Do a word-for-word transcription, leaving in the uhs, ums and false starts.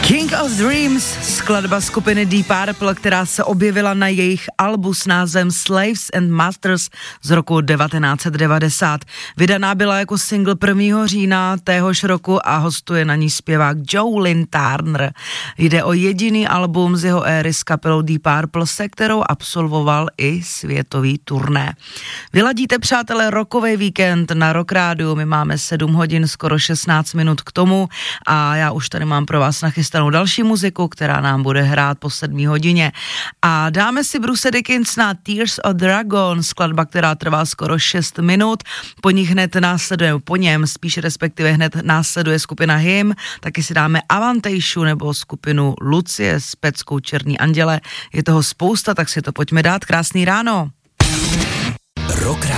King of Dreams, skladba skupiny Deep Purple, která se objevila na jejich albu s názvem Slaves and Masters z roku devatenáct set devadesát. Vydaná byla jako single prvního října téhož roku a hostuje na ní zpěvák Joe Lynn Turner. Jde o jediný album z jeho éry s kapelou Deep Purple, se kterou absolvoval i světový turné. Vyladíte, přátelé, rockový víkend na Rock Rádiu. My máme sedm hodin, skoro šestnáct minut k tomu a já už tady mám pro vás nachystanou další muziku, která nám bude hrát po sedmí hodině. A dáme si Bruce Dickinsona Tears of Dragon, skladba, která trvá skoro šest minut. Po nich hned následuje, po něm spíš respektive hned následuje skupina Him, taky si dáme Avantejšu nebo skupinu Lucie s peckou Černý anděle. Je toho spousta, tak si to pojďme dát. Krásný ráno. Rock